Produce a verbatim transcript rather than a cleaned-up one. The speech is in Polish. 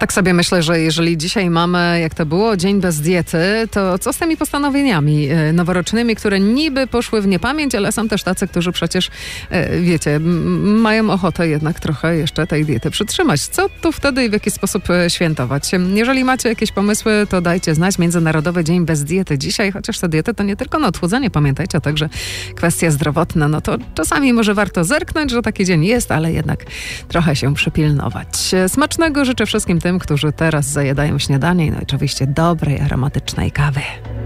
Tak sobie myślę, że jeżeli dzisiaj mamy, jak to było, dzień bez diety, to co z tymi postanowieniami noworocznymi, które niby poszły w niepamięć, ale są też tacy, którzy przecież, wiecie, mają ochotę jednak trochę jeszcze tej diety przytrzymać. Co tu wtedy i w jaki sposób świętować? Jeżeli macie jakieś pomysły, to dajcie znać. Międzynarodowy Dzień bez diety dzisiaj, chociaż te diety to nie tylko na odchudzanie, pamiętajcie, a także kwestie zdrowotne. No to czasami może warto zerknąć, że taki dzień jest, ale jednak trochę się przypilnować. Smacznego życzę wszystkim tym, którzy teraz zajadają śniadanie i no oczywiście dobrej, aromatycznej kawy.